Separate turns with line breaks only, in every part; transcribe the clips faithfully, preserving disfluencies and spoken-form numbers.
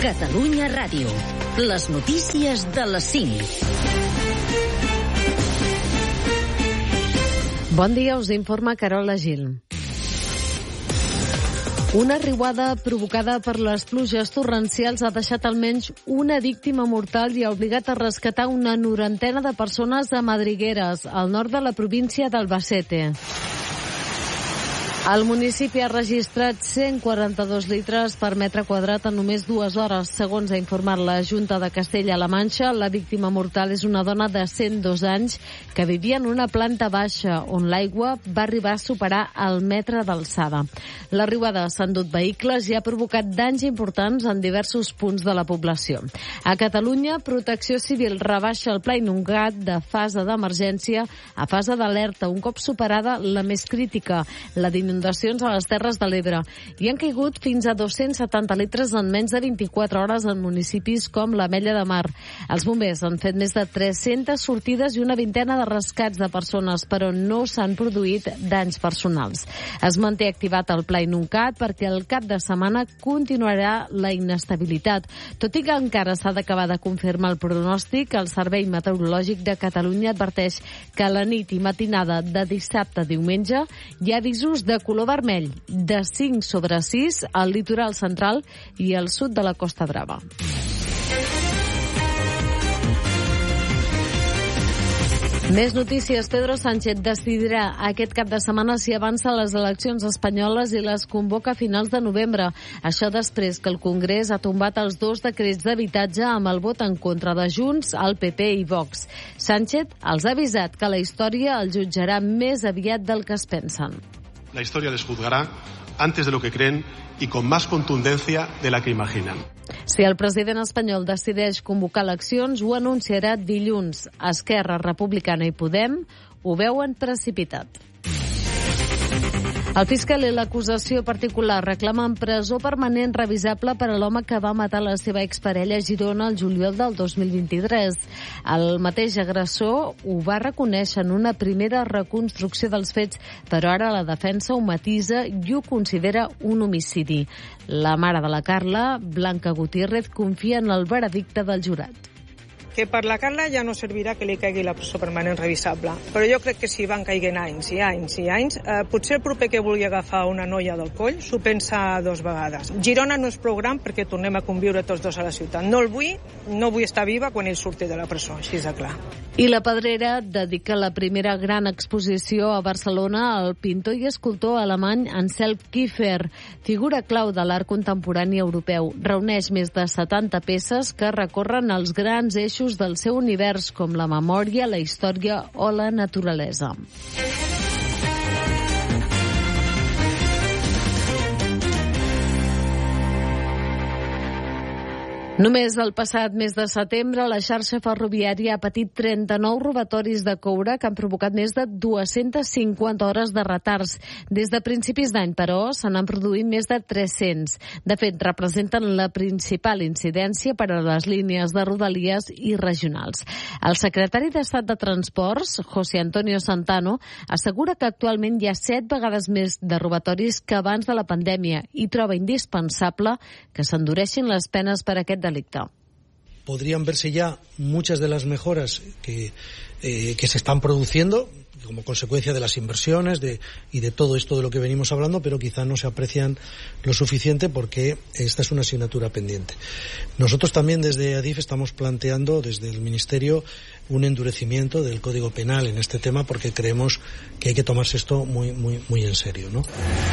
Catalunya Ràdio. Les notícies de les cinc.
Bon dia, us informa Carola Gil. Una riuada provocada per les pluges torrencials ha deixat almenys una víctima mortal i ha obligat a rescatar una norantena de persones a Madrigueres, al nord de la província d'Albacete. El municipi ha registrat cent quaranta-dos litres per metre quadrat en només dues hores. Segons ha informat la Junta de Castella-La Manxa, la víctima mortal és una dona de cent dos anys que vivia en una planta baixa on l'aigua va arribar a superar el metre d'alçada. La riuada s'ha endut vehicles i ha provocat danys importants en diversos punts de la població. A Catalunya, Protecció Civil rebaixa el Pla Inundat de fase d'emergència a fase d'alerta, un cop superada la més crítica, la d'inundació inundacions a les Terres de l'Ebre. Hi han caigut fins a dos-cents setanta litres en menys de vint-i-quatre hores en municipis com l'Ametlla de Mar. Els bombers han fet més de tres-centes sortides i una vintena de rescats de persones, però no s'han produït danys personals. Es manté activat el Pla Inundat perquè el cap de setmana continuarà la inestabilitat. Tot i que encara s'ha d'acabar de confirmar el pronòstic, el Servei Meteorològic de Catalunya adverteix que a la nit i matinada de dissabte a diumenge hi ha avisos de color vermell, de cinc sobre sis al litoral central i al sud de la Costa Brava. Més notícies. Pedro Sánchez decidirà aquest cap de setmana si avança les eleccions espanyoles i les convoca a finals de novembre. Això després que el Congrés ha tombat els dos decrets d'habitatge amb el vot en contra de Junts, el P P i Vox. Sánchez els ha avisat que la història el jutjarà més aviat del que es pensen.
La historia les juzgará antes de lo que creen y con más contundencia de la que imaginan.
Si el president espanyol decideix convocar eleccions, ho anunciarà dilluns. Esquerra Republicana i Podem ho veuen precipitat. El fiscal i l'acusació particular reclamen presó permanent revisable per a l'home que va matar la seva exparella a Girona el juliol del dos mil vint-i-tres. El mateix agressor ho va reconèixer en una primera reconstrucció dels fets, però ara la defensa ho matisa i ho considera un homicidi. La mare de la Carla, Blanca Gutiérrez, confia en el veredicte del jurat.
Que per la Carla ja no servirà que li caigui la presó permanent revisable. Però jo crec que si van caiguen anys i anys i anys, eh, potser el proper que vulgui agafar una noia del coll s'ho pensa dos vegades. Girona no és prou gran perquè tornem a conviure tots dos a la ciutat. No el vull, no vull estar viva quan ell surti de la presó, així de clar.
I la Pedrera dedica la primera gran exposició a Barcelona al pintor i escultor alemany Ansel Kiefer, figura clau de l'art contemporani europeu. Reuneix més de setanta peces que recorren els grans eixos del seu univers, com la memòria, la història o la naturalesa. Només el passat mes de setembre, la xarxa ferroviària ha patit trenta-nou robatoris de coure que han provocat més de dues-centes cinquanta hores de retards. Des de principis d'any, però, se n'han produït més de tres-cents. De fet, representen la principal incidència per a les línies de rodalies i regionals. El secretari d'Estat de Transports, José Antonio Santano, assegura que actualment hi ha set vegades més de robatoris que abans de la pandèmia i troba indispensable que s'endureixin les penes per aquest delicte.
Podrían verse ya muchas de las mejoras que, eh, que se están produciendo como consecuencia de las inversiones de, y de todo esto de lo que venimos hablando, pero quizá no se aprecian lo suficiente porque esta es una asignatura pendiente. Nosotros también desde ADIF estamos planteando desde el Ministerio un endurecimiento del Código Penal en este tema porque creemos que hay que tomarse esto muy, muy, muy en serio, ¿no?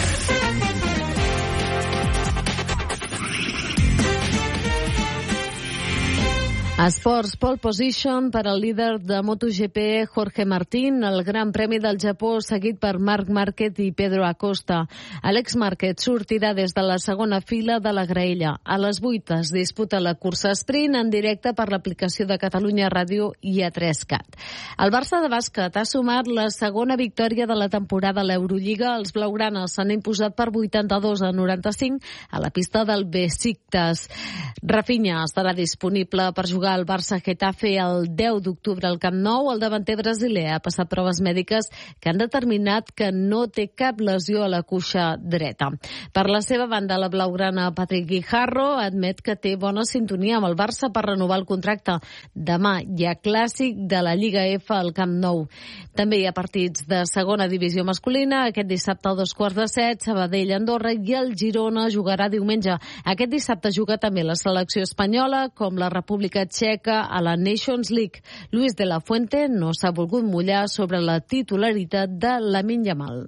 Esports, pole position per al líder de MotoGP Jorge Martín, el Gran Premi del Japó seguit per Marc Márquez i Pedro Acosta. Àlex Márquez sortirà des de la segona fila de la graella. A les vuit es disputa la cursa sprint en directe per l'aplicació de Catalunya Ràdio i A tres cat. El Barça de bàsquet ha sumat la segona victòria de la temporada a l'Eurolliga. Els blaugranes s'han imposat per vuitanta-dos a noranta-cinc a la pista del Besiktas. Rafinha estarà disponible per jugar jugar el Barça-Getafe el deu d'octubre al Camp Nou. El davanter brasiler ha passat proves mèdiques que han determinat que no té cap lesió a la cuixa dreta. Per la seva banda, la blaugrana Patrick Guijarro admet que té bona sintonia amb el Barça per renovar el contracte. Demà hi ha clàssic de la Lliga F al Camp Nou. També hi ha partits de segona divisió masculina. Aquest dissabte a dos quarts de set, Sabadell-Andorra, i el Girona jugarà diumenge. Aquest dissabte juga també la selecció espanyola, com la República Txeca a la Nations League. Luis de la Fuente no s'ha volgut mullar sobre la titularitat de Lamine Yamal.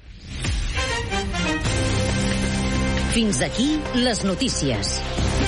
Fins aquí les notícies.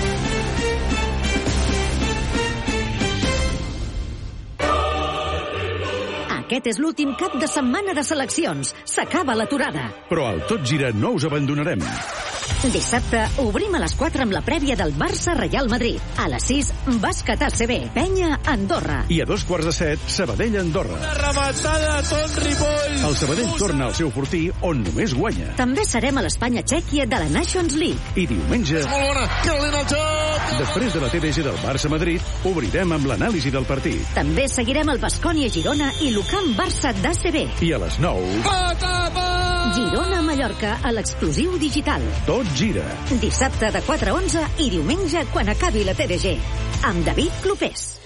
Aquest és l'últim cap de setmana de seleccions. S'acaba l'aturada.
Però al Tot Gira no us abandonarem.
Dissabte obrim a les quatre amb la prèvia del Barça-Real Madrid. A les sis, Bàsquet A C B, Penya-Andorra.
I a dos quarts de set, Sabadell-Andorra.
Una rematada a tot Ripoll.
El Sabadell torna al seu fortí on només guanya.
També serem a l'Espanya-Txèquia de la Nations League.
I diumenge,
Molt bona, Carolina el joc.
després de la T D G del Barça-Madrid, obrirem amb l'anàlisi del partit.
També seguirem el Baskonia-Girona i l'Ucamp Barça d'A C B.
I a les nou,
Girona-Mallorca a l'exclusiu digital.
Tot gira.
Dissabte de quatre a onze i diumenge quan acabi la T D G. Amb David Clopés.